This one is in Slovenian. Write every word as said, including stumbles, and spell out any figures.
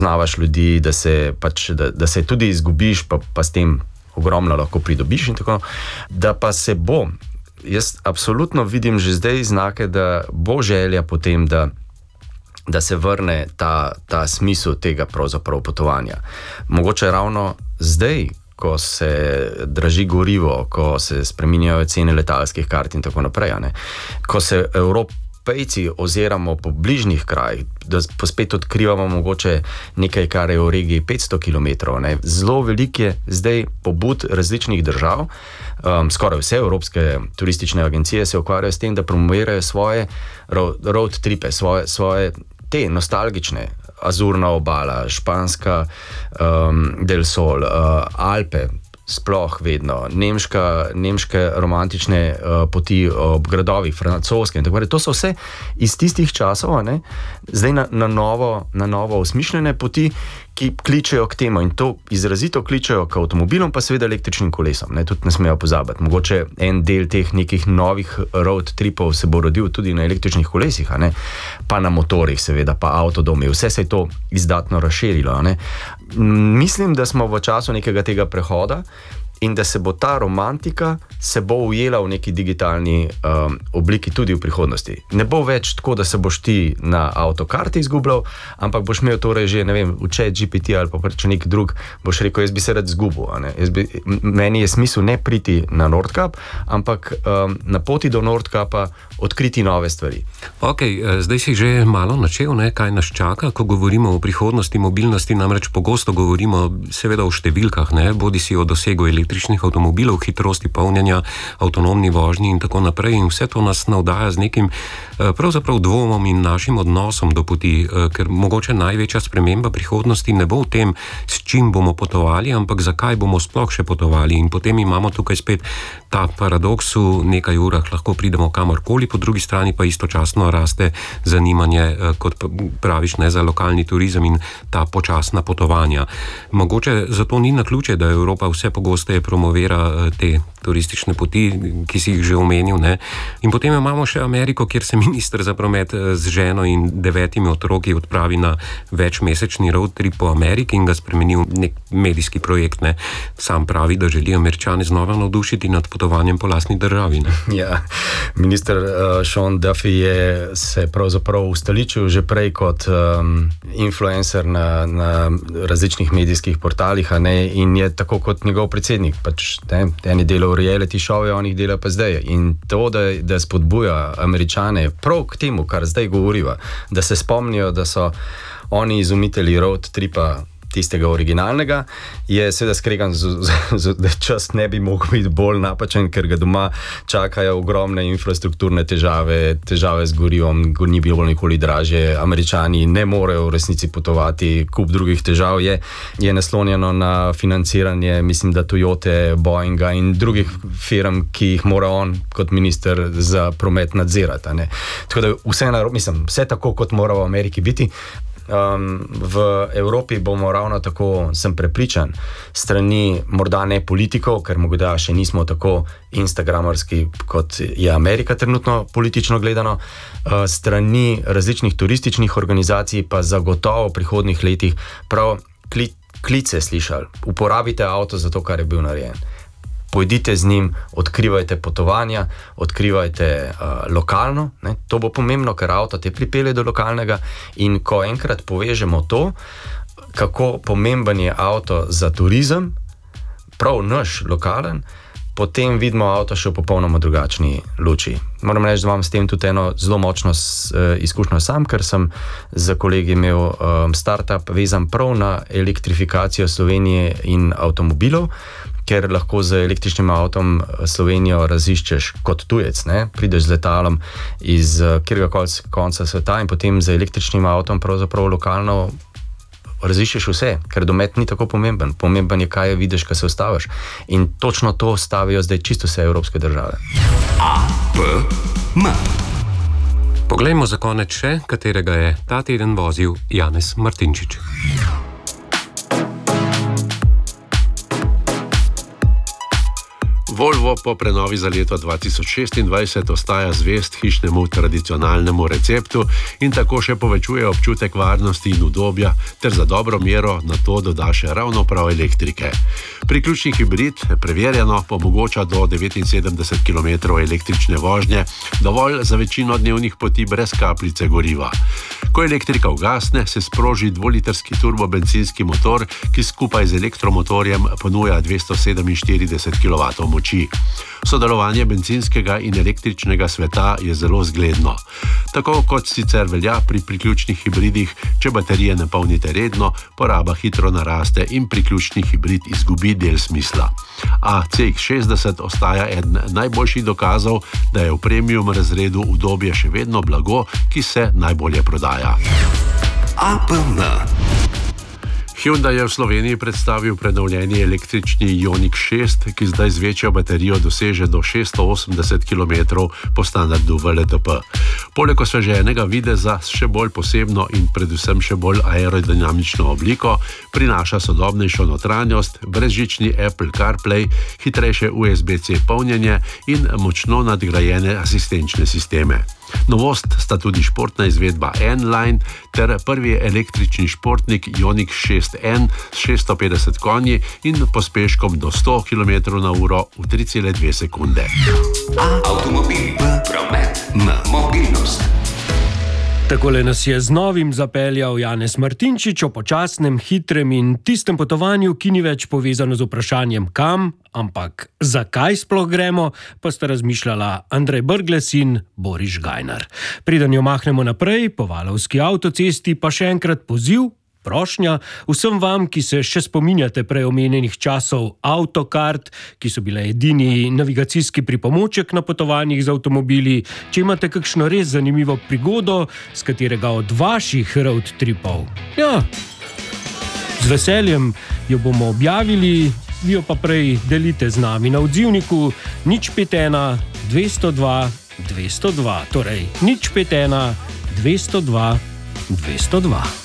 spoznavaš ljudi, da se, pač, da, da se tudi izgubiš, pa, pa s tem ogromno lahko pridobiš in tako. Da pa se bo, jaz absolutno vidim že zdaj znake, da bo želja potem, da da se vrne ta, ta smisel tega pravzaprav potovanja. Mogoče ravno zdaj, ko se draži gorivo, ko se spreminjajo cene letalskih kart in tako naprej, ne? Ko se Evropejci oziramo po bližnjih krajih, da spet odkrivamo mogoče nekaj, kar je v regiji petsto kilometrov. Ne? Zelo veliko je zdaj pobud različnih držav, um, skoraj vse evropske turistične agencije se ukvarjajo s tem, da promovirajo svoje road tripe, svoje, svoje te nostalgične, Azurna obala, španska um, del Sol, uh, Alpe, sploh vedno, nemška, nemške romantične uh, poti ob gradovih, francoske in tako naprej. To so vse iz tistih časov, ne? Zdaj na, na, novo, na novo osmišljene poti, ki kličejo k temu in to izrazito kličejo k avtomobilom, pa seveda električnim kolesom, ne? Tudi ne smejo pozabiti. Mogoče en del teh nekih novih road tripov se bo rodil tudi na električnih kolesih, a ne? Pa na motorjih seveda, pa avtodomi. Vse se je to izdatno razširilo, a ne? Mislim, da smo v času nekega tega prehoda in da se bo ta romantika se bo ujela v neki digitalni um, obliki tudi v prihodnosti. Ne bo več tako, da se boš ti na avtokarti izgubljal, ampak boš imel torej že, ne vem, v Chat G P T ali pa če nek drug, boš rekel, jaz bi se rad zgubil. Bi, meni je smisel ne priti na Nordkap, ampak um, na poti do Nordkapa odkriti nove stvari. Ok, zdaj si že malo načel, ne, kaj nas čaka, ko govorimo o prihodnosti mobilnosti, namreč pogosto govorimo seveda o številkah, ne, bodi si o dosegu električnih avtomobilov, hitrosti polnjenja, avtonomni vožnji in tako naprej, in vse to nas navdaja z nekim pravzaprav dvomom in našim odnosom do poti, ker mogoče največja sprememba prihodnosti ne bo v tem, s čim bomo potovali, ampak zakaj bomo sploh še potovali. In potem imamo tukaj spet ta paradoks, v nekaj urah lahko pridemo kamorkoli, po drugi strani pa istočasno raste zanimanje, kot praviš, ne, za lokalni turizem in ta počasna potovanja. Mogoče zato ni naključje, da Evropa vse pogosteje promovira te turistične poti, ki si jih že omenil, ne. In potem imamo še Ameriko, kjer se minister za promet z ženo in devetimi otroki odpravi na večmesečni road trip po Ameriki in ga spremeni v nek medijski projekt, ne. Sam pravi, da želi Američane znova navdušiti nad potovanjem po lastni državi, ne. Ja, minister uh, Sean Duffy je se pravzaprav ustoličil že prej kot um, influencer na, na različnih medijskih portalih, a ne, in je tako kot njegov predsednik, pač, ne, eni delajo reality šove, onih dela pa zdaj. In to, da, da spodbuja Američane prav k temu, kar zdaj govoriva, da se spomnijo, da so oni izumitelji road tripa tistega originalnega, je seveda skregan, z, z, z, da čas ne bi mogel biti bolj napačen, ker ga doma čakajo ogromne infrastrukturne težave, težave z gorivom, ni bilo nikoli dražje, Američani ne morejo v resnici potovati, kup drugih težav je, je naslonjeno na financiranje, mislim, da Toyote, Boeinga in drugih firm, ki jih mora on kot minister za promet nadzirati, ne. Tako da vse, mislim, vse tako, kot mora v Ameriki biti. Um, v Evropi bomo ravno tako, sem prepričan, strani morda ne politikov, ker morda še nismo tako instagramerski, kot je Amerika trenutno politično gledano, uh, strani različnih turističnih organizacij pa zagotovo v prihodnjih letih prav kli, klice slišali. Uporabite avto za to, kar je bil narejen. Pojdite z njim, odkrivajte potovanja, odkrivajte uh, lokalno, ne? To bo pomembno, ker avto te pripelje do lokalnega, in ko enkrat povežemo to, kako pomemben je avto za turizem, prav naš lokalen, potem vidimo avto še v popolnoma drugačni luči. Moram reči, da imam s tem tudi eno zelo močno uh, izkušnjo sam, ker sem za kolegi imel um, startup vezan prav na elektrifikacijo Slovenije in avtomobilov, ker lahko z električnim avtom Slovenijo raziščeš kot tujec, ne? Prideš z letalom iz kjerkoli konca sveta in potem z električnim avtom pravzaprav lokalno raziščeš vse, ker domet ni tako pomemben. Pomemben je, kaj vidiš, kaj se ustaviš. In točno to stavijo zdaj čisto vse evropske države. A, P, M. Poglejmo za konec še, katerega je ta teden vozil Janez Martinčič. Volvo po prenovi za leto dva tisoč šestindvajset ostaja zvest hišnemu tradicionalnemu receptu in tako še povečuje občutek varnosti in udobja, ter za dobro mero na to doda še ravno prav elektrike. Priključni hibrid, preverjeno, omogoča do devetinsedemdeset kilometrov električne vožnje, dovolj za večino dnevnih poti brez kapljice goriva. Ko elektrika ugasne, se sproži dvolitrski turbobencinski motor, ki skupaj z elektromotorjem ponuja dvesto sedeminštirideset kilovatov moči. Sodelovanje bencinskega in električnega sveta je zelo zgledno. Tako kot sicer velja pri priključnih hibridih, če baterije napolnite redno, poraba hitro naraste in priključni hibrid izgubi del smisla. A C X šestdeset ostaja eden najboljših dokazov, da je v premium razredu udobje še vedno blago, ki se najbolje prodaja. A P M. Hyundai je v Sloveniji predstavil prenovljeni električni Ioniq šest, ki zdaj z večjo baterijo doseže do šeststo osemdeset kilometrov po standardu V L T P. Poleg osveženega videza s še bolj posebno in predvsem še bolj aerodinamično obliko, prinaša sodobnejšo notranjost, brezžični Apple CarPlay, hitrejše U S B C polnjenje in močno nadgrajene asistenčne sisteme. Novost sta tudi športna izvedba N-Line ter prvi električni športnik Ioniq šest N s šeststo petdeset konji in pospeškom do sto kilometrov na uro v tri cele dve sekunde. Avtomobil, promet, M, mobilnost. Takole nas je z novim zapeljal Janez Martinčič o počasnem, hitrem in tistem potovanju, ki ni več povezano z vprašanjem kam, ampak zakaj sploh gremo, pa sta razmišljala Andrej Brglez in Boris Gajnar. Preden jo mahnemo naprej, po Valovski avtocesti pa še enkrat poziv, prošnja vsem vam, ki se še spominjate prej omenjenih časov Autokart, ki so bile edini navigacijski pripomoček na potovanjih z avtomobili. Če imate kakšno res zanimivo prigodo, s katerega od vaših road tripov, ja, z veseljem jo bomo objavili, vi jo pa prej delite z nami na odzivniku nič pet ena dvesto dva dvesto dva, torej nič pet ena dvesto dva dvesto dva.